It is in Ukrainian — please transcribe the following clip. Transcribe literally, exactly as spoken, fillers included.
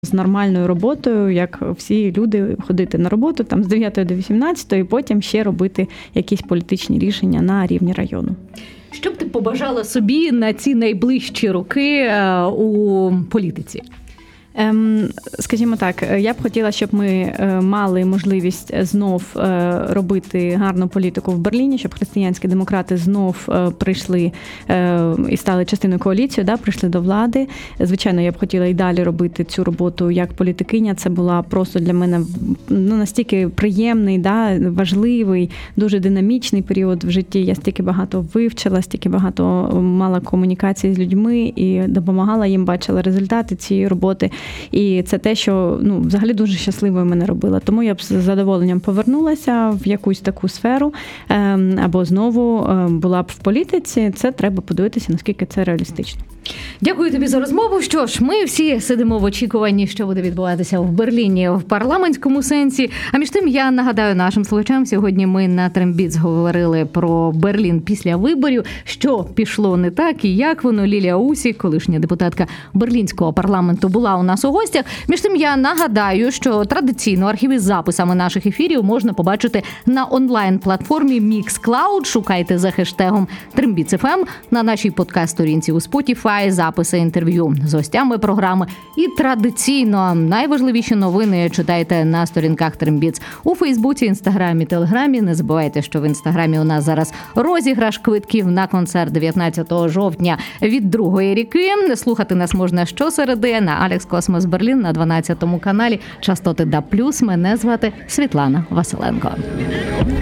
з нормальною роботою, як всі люди, ходити на роботу там з дев'ятої до вісімнадцятої, і потім ще робити якісь політичні рішення на рівні району. Що б ти побажала собі на ці найближчі роки у політиці? Ем, скажімо так, я б хотіла, щоб ми мали можливість знов робити гарну політику в Берліні, щоб християнські демократи знов прийшли і стали частиною коаліції, да, прийшли до влади. Звичайно, я б хотіла і далі робити цю роботу як політикиня. Це була просто для мене ну, настільки приємний, да, важливий, дуже динамічний період в житті. Я стільки багато вивчила, стільки багато мала комунікації з людьми і допомагала їм, бачила результати цієї роботи. І це те, що ну, взагалі дуже щасливою мене робило. Тому я б з задоволенням повернулася в якусь таку сферу або знову була б в політиці. Це треба подивитися, наскільки це реалістично. Дякую тобі за розмову. Що ж, ми всі сидимо в очікуванні, що буде відбуватися в Берліні в парламентському сенсі. А між тим, я нагадаю нашим слухачам, сьогодні ми на Трембіц говорили про Берлін після виборів, що пішло не так і як воно. Лілія Усік, колишня депутатка Берлінського парламенту, була у нас у гостях. Між тим, я нагадаю, що традиційно архіви з записами наших ефірів можна побачити на онлайн-платформі Mixcloud. Шукайте за хештегом Трембіц еф ем на нашій подкаст-сторінці у Spotify. Записи інтерв'ю з гостями програми. І традиційно найважливіші новини читайте на сторінках Трембіц у Фейсбуці, Інстаграмі, Телеграмі. Не забувайте, що в Інстаграмі у нас зараз розіграш квитків на концерт дев'ятнадцятого жовтня від Другої ріки. Слухати нас можна щосереди на Алекс Космос Берлін на дванадцятому каналі. Частоти Да Плюс. Мене звати Світлана Василенко.